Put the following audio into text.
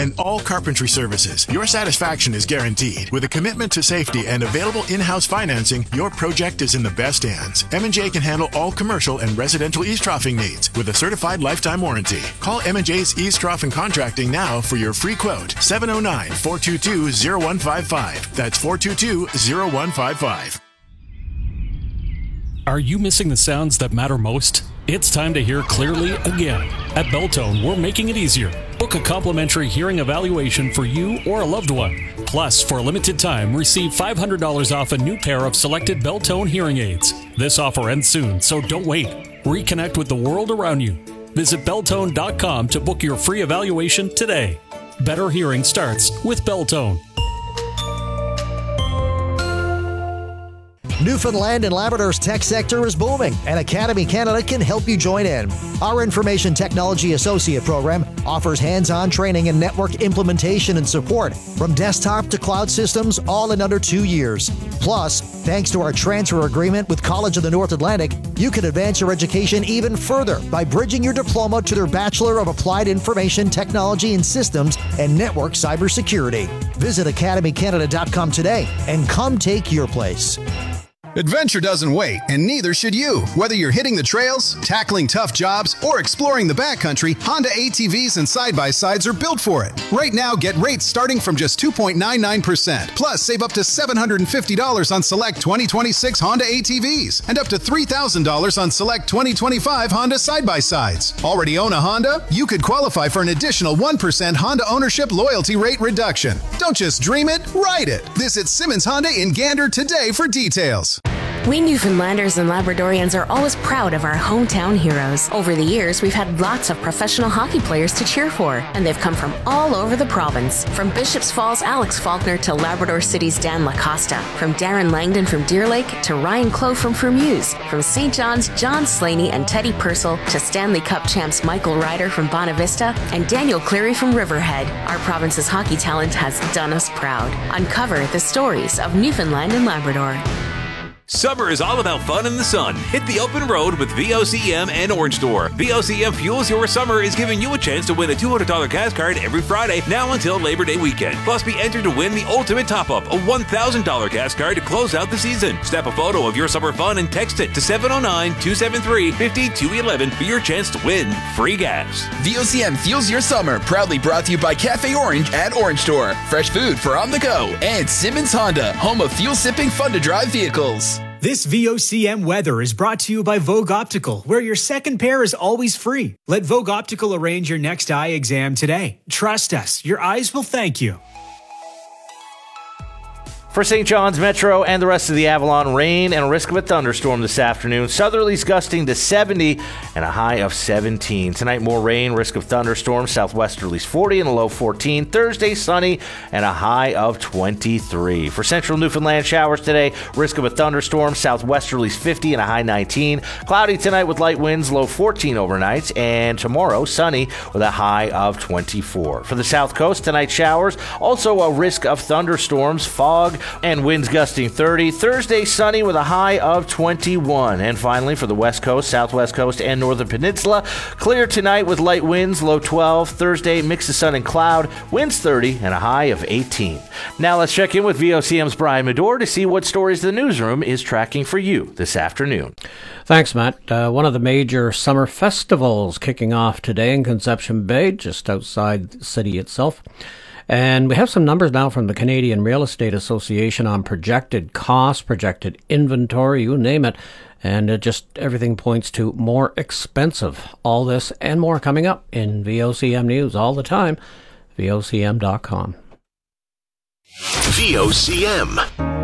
and all carpentry services. Your satisfaction is guaranteed. With a commitment to safety and available in-house financing, your project is in the best hands. M&J can handle all commercial and residential eavesdropping needs with a certified lifetime warranty. Call M&J's Eavesdropping Contracting now for your free quote. 709-422-0155. That's 422-0155. Are you missing the sounds that matter most? It's time to hear clearly again. At Beltone, we're making it easier. Book a complimentary hearing evaluation for you or a loved one. Plus, for a limited time, receive $500 off a new pair of selected Beltone hearing aids. This offer ends soon, so don't wait. Reconnect with the world around you. Visit Beltone.com to book your free evaluation today. Better hearing starts with Beltone. Newfoundland and Labrador's tech sector is booming, and Academy Canada can help you join in. Our Information Technology Associate program offers hands-on training in network implementation and support, from desktop to cloud systems, all in under 2 years. Plus, thanks to our transfer agreement with College of the North Atlantic, you can advance your education even further by bridging your diploma to their Bachelor of Applied Information Technology and Systems and Network Cybersecurity. Visit academycanada.com today and come take your place. Adventure doesn't wait, and neither should you. Whether you're hitting the trails, tackling tough jobs, or exploring the backcountry, Honda ATVs and side-by-sides are built for it. Right now, get rates starting from just 2.99%. Plus, save up to $750 on select 2026 Honda ATVs and up to $3,000 on select 2025 Honda side-by-sides. Already own a Honda? You could qualify for an additional 1% Honda ownership loyalty rate reduction. Don't just dream it, ride it. Visit Simmons Honda in Gander today for details. We Newfoundlanders and Labradorians are always proud of our hometown heroes. Over the years, we've had lots of professional hockey players to cheer for, and they've come from all over the province. From Bishops Falls' Alex Faulkner to Labrador City's Dan Lacosta. From Darren Langdon from Deer Lake to Ryan Clough from Fermuse. From St. John's, John Slaney and Teddy Purcell to Stanley Cup champs Michael Ryder from Bonavista and Daniel Cleary from Riverhead. Our province's hockey talent has done us proud. Uncover the stories of Newfoundland and Labrador. Summer is all about fun in the sun. Hit the open road with VOCM and Orange Store. VOCM Fuels Your Summer is giving you a chance to win a $200 gas card every Friday, now until Labor Day weekend. Plus, be entered to win the ultimate top-up, a $1,000 gas card to close out the season. Snap a photo of your summer fun and text it to 709-273-5211 for your chance to win free gas. VOCM Fuels Your Summer, proudly brought to you by Cafe Orange at Orange Store. Fresh food for on the go. And Simmons Honda, home of fuel-sipping, fun-to-drive vehicles. This VOCM weather is brought to you by Vogue Optical, where your second pair is always free. Let Vogue Optical arrange your next eye exam today. Trust us, your eyes will thank you. For St. John's Metro and the rest of the Avalon, rain and a risk of a thunderstorm this afternoon. Southerlies gusting to 70 and a high of 17. Tonight, more rain, risk of thunderstorms. Southwesterlies 40 and a low 14. Thursday, sunny and a high of 23. For central Newfoundland, showers today, risk of a thunderstorm. Southwesterlies 50 and a high 19. Cloudy tonight with light winds, low 14 overnight. And tomorrow, sunny with a high of 24. For the south coast, tonight, showers. Also a risk of thunderstorms, fog, and winds gusting 30. Thursday, sunny with a high of 21. And finally, for the west coast, southwest coast, and northern peninsula, clear tonight with light winds, low 12. Thursday, mix of sun and cloud, winds 30 and a high of 18. Now let's check in with VOCM's Brian Medore to see what stories the newsroom is tracking for you this afternoon. Thanks, Matt. One of the major summer festivals kicking off today in Conception Bay, just outside the city itself. And we have some numbers now from the Canadian Real Estate Association on projected costs, projected inventory, you name it. And just everything points to more expensive. All this and more coming up in VOCM News all the time. VOCM.com. VOCM.